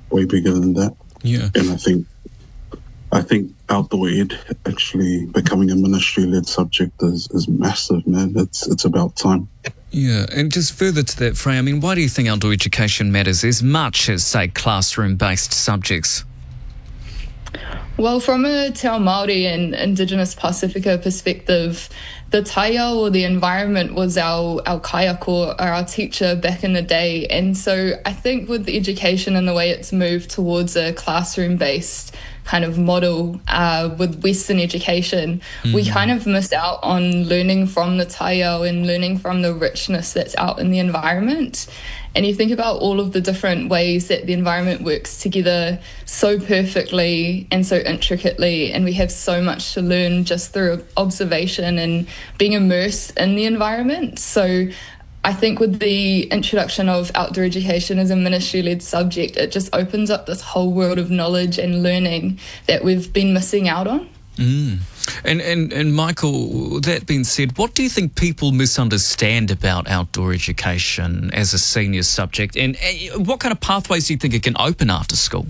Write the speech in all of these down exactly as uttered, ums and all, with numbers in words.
way bigger than that. Yeah. And I think I think outdoor ed actually becoming a ministry-led subject is, is massive, man. It's it's about time. Yeah, and just further to that, Freya, I mean, why do you think outdoor education matters as much as, say, classroom-based subjects? Well, from a Te Ao Māori and Indigenous Pacifica perspective, the taiao or the environment was our, our kaiako or our teacher back in the day. And so I think with the education and the way it's moved towards a classroom-based kind of model uh, with Western education, mm. we kind of miss out on learning from the taiao and learning from the richness that's out in the environment. And you think about all of the different ways that the environment works together so perfectly and so intricately, and we have so much to learn just through observation and being immersed in the environment. So I think with the introduction of outdoor education as a ministry-led subject, it just opens up this whole world of knowledge and learning that we've been missing out on. Mm. And, and and Michael, that being said, what do you think people misunderstand about outdoor education as a senior subject, and, and what kind of pathways do you think it can open after school?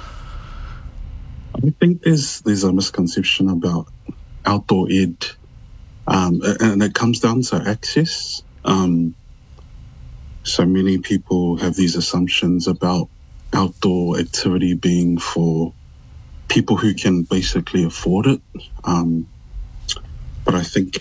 I think there's there's a misconception about outdoor ed, um, and it comes down to access. Um, so many people have these assumptions about outdoor activity being for people who can basically afford it. Um, but I think,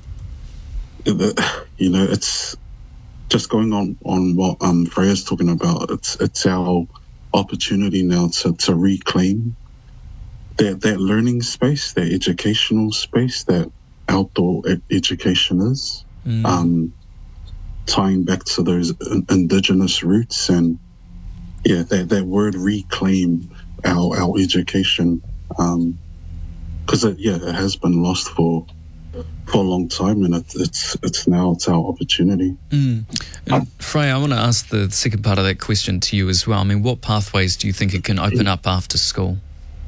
that, you know, it's just going on, on what um, Freya's talking about. It's it's our opportunity now to, to reclaim that, that learning space, that educational space that outdoor ed- education is, mm. um, tying back to those in- indigenous roots. And yeah, that, that word reclaim our our education, um because it, yeah it has been lost for for a long time, and it, it's it's now it's our opportunity. mm. And Freya, I want to ask the second part of that question to you as well. I mean, what pathways do you think it can open up after school?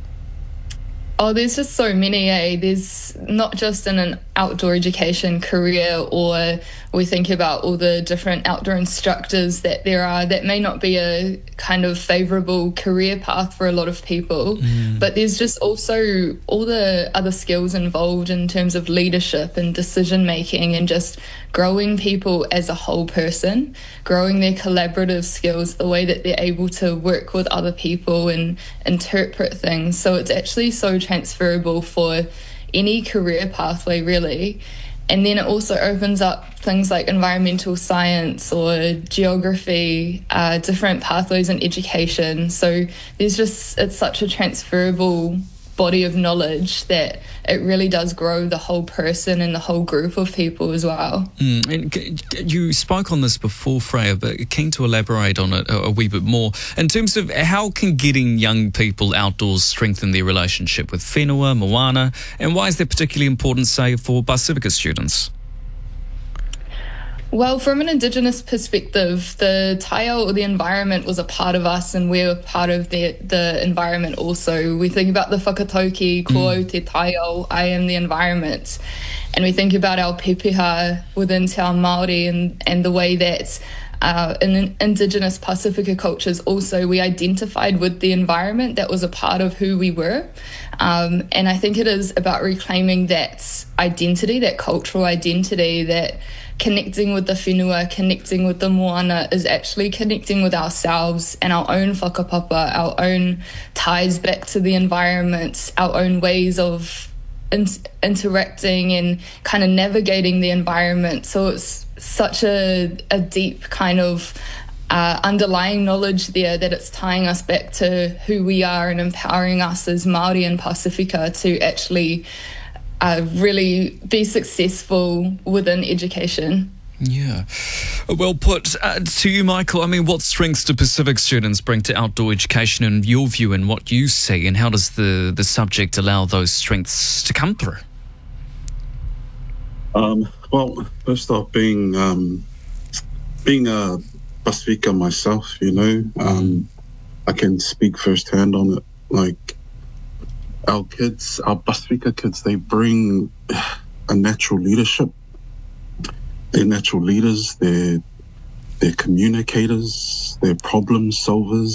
Oh, there's just so many, eh? There's not just in an outdoor education career, or we think about all the different outdoor instructors that there are that may not be a kind of favourable career path for a lot of people. Mm. But there's just also all the other skills involved in terms of leadership and decision making, and just growing people as a whole person, growing their collaborative skills, the way that they're able to work with other people and interpret things. So it's actually so transferable for any career pathway, really. And then it also opens up things like environmental science or geography, uh, different pathways in education. So there's just, it's such a transferable body of knowledge that it really does grow the whole person and the whole group of people as well. Mm, and you spoke on this before, Freya, but keen to elaborate on it a, a wee bit more in terms of how can getting young people outdoors strengthen their relationship with whenua, moana, and why is that particularly important, say, for Pacifica students? Well, from an Indigenous perspective, the taiao or the environment was a part of us, and we're part of the the environment also. We think about the whakatauki, ko te taiao, I am the environment. And we think about our pepeha within Te Ao Māori and, and the way that uh, in Indigenous Pacifica cultures also we identified with the environment that was a part of who we were. Um, and I think it is about reclaiming that identity, that cultural identity, that connecting with the whenua, connecting with the moana is actually connecting with ourselves and our own whakapapa, our own ties back to the environment, our own ways of in- interacting and kind of navigating the environment. So it's such a, a deep kind of uh, underlying knowledge there that it's tying us back to who we are and empowering us as Māori and Pacifica to actually Uh, really be successful within education. Yeah. Well put. Uh, to you, Michael, I mean, what strengths do Pacific students bring to outdoor education in your view and what you see, and how does the, the subject allow those strengths to come through? Um, well, first off, being um, being a Pacifica myself, you know, um, I can speak firsthand on it. Like, our kids, our Pacifica kids, they bring a natural leadership. They're natural leaders, they're, they're communicators, they're problem solvers.